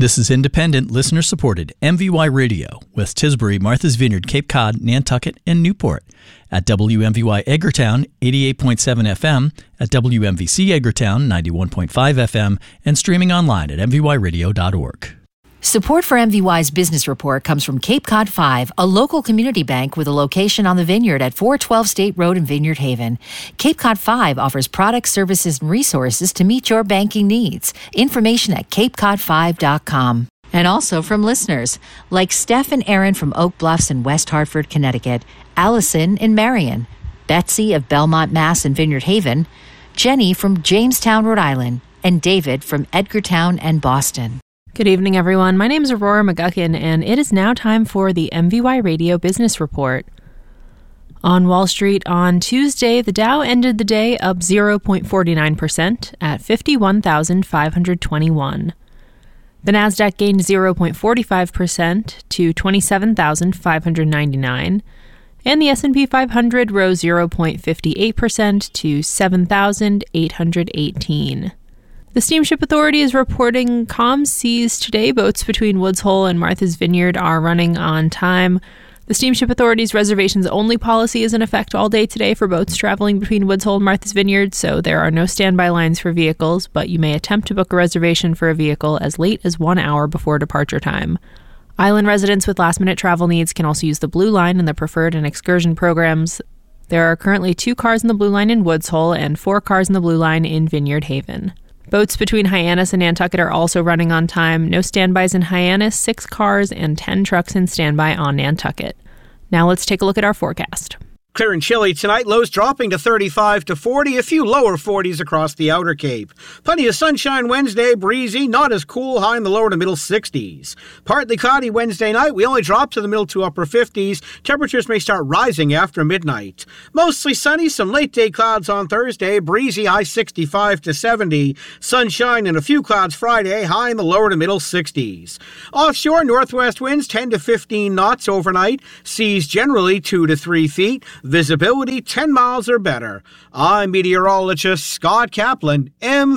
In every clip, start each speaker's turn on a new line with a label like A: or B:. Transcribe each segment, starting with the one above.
A: This is independent, listener-supported MVY Radio, West Tisbury, Martha's Vineyard, Cape Cod, Nantucket, and Newport. At WMVY Edgartown, 88.7 FM, at WMVC Edgartown, 91.5 FM, and streaming online at mvyradio.org.
B: Support for MVY's Business Report comes from Cape Cod 5, a local community bank with a location on the Vineyard at 412 State Road in Vineyard Haven. Cape Cod 5 offers products, services, and resources to meet your banking needs. Information at capecod5.com. And also from listeners like Steph and Aaron from Oak Bluffs in West Hartford, Connecticut, Allison in Marion, Betsy of Belmont, Mass. In Vineyard Haven, Jenny from Jamestown, Rhode Island, and David from Edgartown and Boston.
C: Good evening, everyone. My name is Aurora McGuckin, and it is now time for the MVY Radio Business Report. On Wall Street on Tuesday, the Dow ended the day up 0.49% at 51,521. The Nasdaq gained 0.45% to 27,599, and the S&P 500 rose 0.58% to 7,818. The Steamship Authority is reporting calm seas today. Boats between Woods Hole and Martha's Vineyard are running on time. The Steamship Authority's reservations-only policy is in effect all day today for boats traveling between Woods Hole and Martha's Vineyard, so there are no standby lines for vehicles, but you may attempt to book a reservation for a vehicle as late as 1 hour before departure time. Island residents with last-minute travel needs can also use the Blue Line in the Preferred and Excursion programs. There are currently 2 cars in the Blue Line in Woods Hole and 4 cars in the Blue Line in Vineyard Haven. Boats between Hyannis and Nantucket are also running on time. No standbys in Hyannis, 6 cars, and 10 trucks in standby on Nantucket. Now let's take a look at our forecast.
D: Clear and chilly tonight, lows dropping to 35 to 40, a few lower 40s across the outer Cape. Plenty of sunshine Wednesday, breezy, not as cool, high in the lower to middle 60s. Partly cloudy Wednesday night, we only drop to the middle to upper 50s. Temperatures may start rising after midnight. Mostly sunny, some late day clouds on Thursday, breezy, high 65 to 70. Sunshine and a few clouds Friday, high in the lower to middle 60s. Offshore, northwest winds 10 to 15 knots overnight, seas generally 2 to 3 feet. Visibility 10 miles or better. I'm meteorologist Scott Kaplan,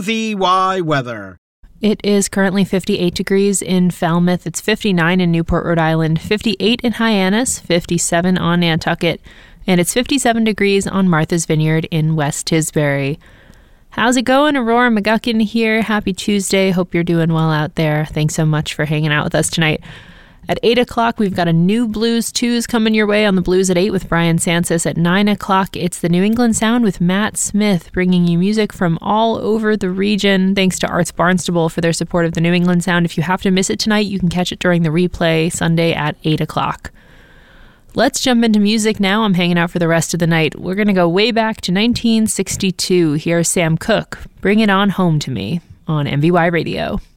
D: MVY Weather.
C: It is currently 58 degrees in Falmouth. It's 59 in Newport, Rhode Island, 58 in Hyannis, 57 on Nantucket, and it's 57 degrees on Martha's Vineyard in West Tisbury. How's it going? Aurora McGuckin here. Happy Tuesday. Hope you're doing well out there. Thanks so much for hanging out with us tonight. At 8 o'clock, we've got a new Blues 2s coming your way on the Blues at 8 with Brian Sanchez. At 9 o'clock, it's the New England Sound with Matt Smith, bringing you music from all over the region. Thanks to Arts Barnstable for their support of the New England Sound. If you have to miss it tonight, you can catch it during the replay Sunday at 8 o'clock. Let's jump into music now. I'm hanging out for the rest of the night. We're going to go way back to 1962. Here's Sam Cooke, Bring It On Home to Me, on MVY Radio.